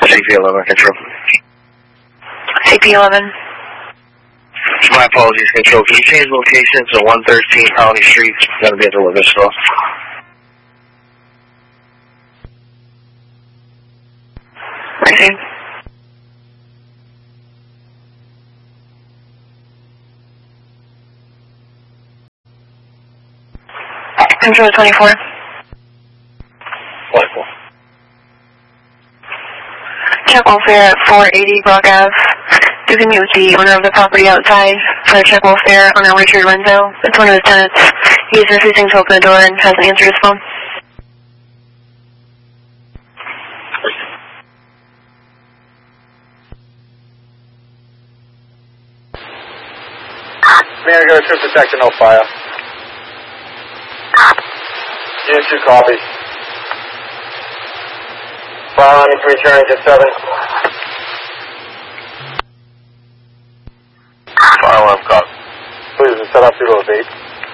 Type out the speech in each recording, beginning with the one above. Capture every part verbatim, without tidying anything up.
C P eleven, control. C P eleven. My apologies, control. Can you change location to one thirteen Colony Street? Gotta be at the liquor store. Received. Control twenty-four. twenty-four. Check welfare at four eighty Brock Ave. You can use the owner of the property outside for check welfare on our Richard Renzo. It's one of his tenants. He's refusing to open the door and hasn't answered his phone. Man, I got a trip detector, no fire. Unit two, copy. Fire on, you can return to seven. Fire alarm, copy. Please, set up zero eight.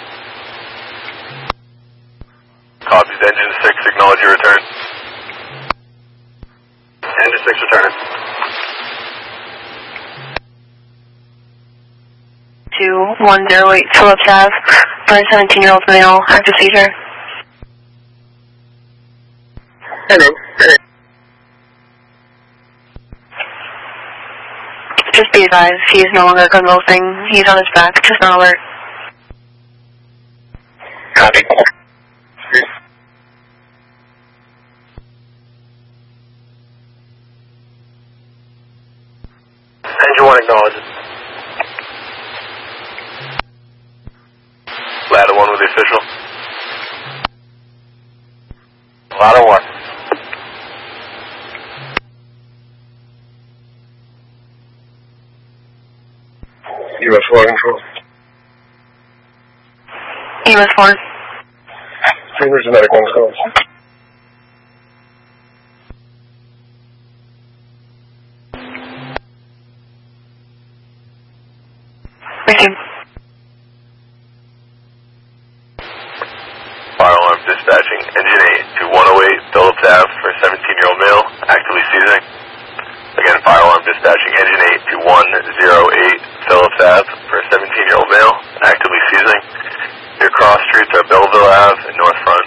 Copies, engine six, acknowledge your return. Engine six returning. two one zero eight Phillips Ave for a seventeen-year-old male, active seizure. Hello. Just be advised, he is no longer convulsing. He's on his back, just not alert. Copy. Engine one, acknowledge it. Ladder one with the official. Ladder one. U S four control. U S four. Where's the medical calls? Received. Fire alarm dispatching, engine eight to one oh eight Phillips Ave for a seventeen-year-old male, actively seizing. Again, fire alarm dispatching, engine eight to one oh eight Phillips Ave for a seventeen-year-old male, actively seizing. Your cross streets are Belleville Ave and North Front.